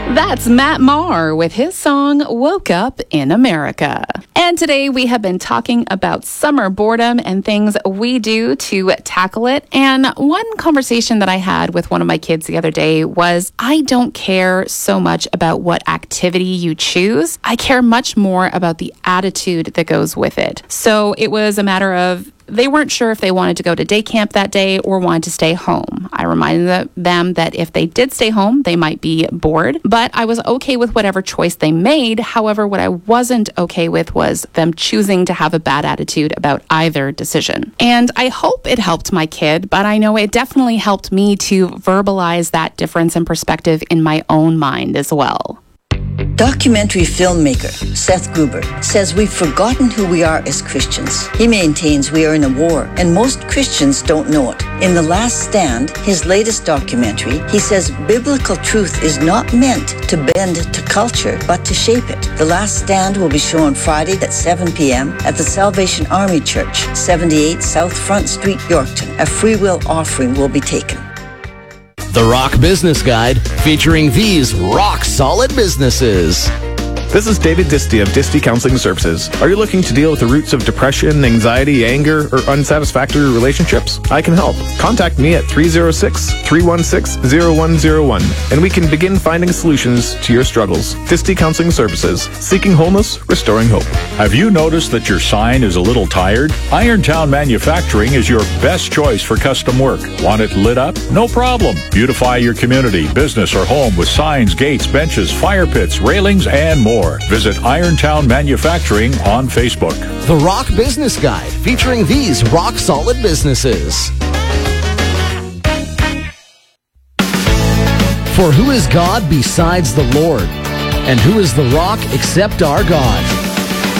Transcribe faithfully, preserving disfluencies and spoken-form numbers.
That's Matt Maher with his song, Woke Up in America. And today we have been talking about summer boredom and things we do to tackle it. And one conversation that I had with one of my kids the other day was, I don't care so much about what activity you choose. I care much more about the attitude that goes with it. So it was a matter of, they weren't sure if they wanted to go to day camp that day or wanted to stay home. I reminded them that if they did stay home, they might be bored, but I was okay with whatever choice they made. However, what I wasn't okay with was them choosing to have a bad attitude about either decision. And I hope it helped my kid, but I know it definitely helped me to verbalize that difference in perspective in my own mind as well. Documentary filmmaker Seth Gruber says we've forgotten who we are as Christians. He maintains we are in a war, and most Christians don't know it. In The Last Stand, his latest documentary, he says biblical truth is not meant to bend to culture, but to shape it. The Last Stand will be shown Friday at seven p.m. at the Salvation Army Church, seventy-eight South Front Street, Yorkton. A free will offering will be taken. The Rock Business Guide, featuring these rock-solid businesses. This is David Disty of Disty Counseling Services. Are you looking to deal with the roots of depression, anxiety, anger, or unsatisfactory relationships? I can help. Contact me at three oh six, three one six, zero one zero one, and we can begin finding solutions to your struggles. Disty Counseling Services, seeking wholeness, restoring hope. Have you noticed that your sign is a little tired? Irontown Manufacturing is your best choice for custom work. Want it lit up? No problem. Beautify your community, business, or home with signs, gates, benches, fire pits, railings, and more. Visit Irontown Manufacturing on Facebook. The Rock Business Guide, featuring these rock-solid businesses. For who is God besides the Lord? And who is the rock except our God?